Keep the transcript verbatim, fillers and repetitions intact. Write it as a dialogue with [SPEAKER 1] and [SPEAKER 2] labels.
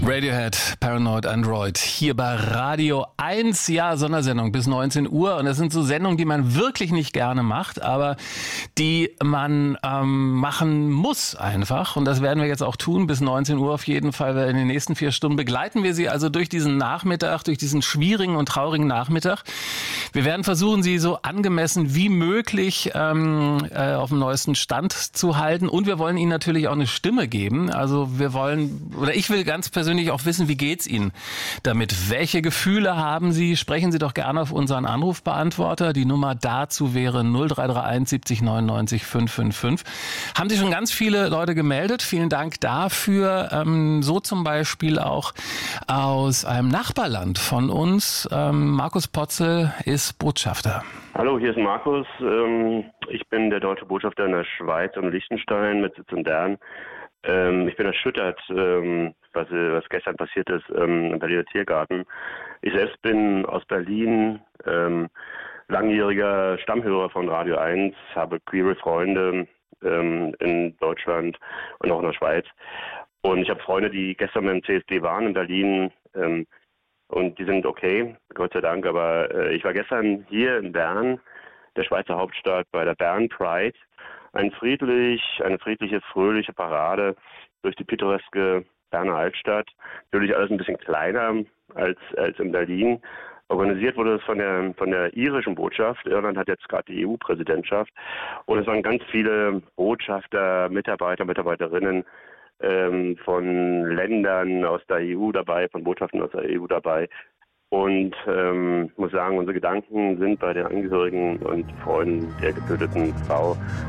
[SPEAKER 1] Radiohead, Paranoid Android, hier bei Radio eins, ja, Sondersendung bis neunzehn Uhr. Und das sind so Sendungen, die man wirklich nicht gerne macht, aber die man ähm, machen muss einfach. Und das werden wir jetzt auch tun, bis neunzehn Uhr auf jeden Fall. In den nächsten vier Stunden begleiten wir Sie also durch diesen Nachmittag, durch diesen schwierigen und traurigen Nachmittag. Wir werden versuchen, Sie so angemessen wie möglich ähm, äh, auf dem neuesten Stand zu halten. Und wir wollen Ihnen natürlich auch eine Stimme geben. Also wir wollen, oder ich will ganz persönlich auch wissen, wie geht's Ihnen damit? Welche Gefühle haben Sie? Sprechen Sie doch gerne auf unseren Anrufbeantworter. Die Nummer dazu wäre null drei drei eins siebzig neunundneunzig fünf fünf fünf. Haben sich schon ganz viele Leute gemeldet. Vielen Dank dafür. Ähm, so zum Beispiel auch aus einem Nachbarland von uns. Ähm, Markus Potzel ist Botschafter.
[SPEAKER 2] Hallo, hier ist Markus. Ähm, ich bin der deutsche Botschafter in der Schweiz und Liechtenstein mit Sitz in Bern. Ähm, ich bin erschüttert, ähm, was, was gestern passiert ist ähm, im Berliner Tiergarten. Ich selbst bin aus Berlin, ähm, langjähriger Stammhörer von Radio eins, habe queere Freunde ähm, in Deutschland und auch in der Schweiz. Und ich habe Freunde, die gestern beim C S D waren in Berlin ähm, und die sind okay, Gott sei Dank. Aber äh, ich war gestern hier in Bern, der Schweizer Hauptstadt, bei der Bern Pride. Ein friedlich, eine friedliche, fröhliche Parade durch die pittoreske Berner Altstadt. Natürlich alles ein bisschen kleiner als, als in Berlin. Organisiert wurde es von der, von der irischen Botschaft. Irland hat jetzt gerade die E U-Präsidentschaft. Und es waren ganz viele Botschafter, Mitarbeiter, Mitarbeiterinnen ähm, von Ländern aus der E U dabei, von Botschaften aus der E U dabei. Und ähm, muss sagen, unsere Gedanken sind bei den Angehörigen und Freunden der getöteten Frau